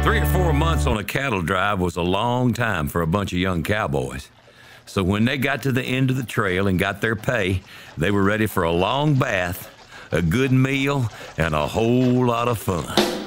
3 or 4 months on a cattle drive was a long time for a bunch of young cowboys. So when they got to the end of the trail and got their pay, they were ready for a long bath, a good meal, and a whole lot of fun.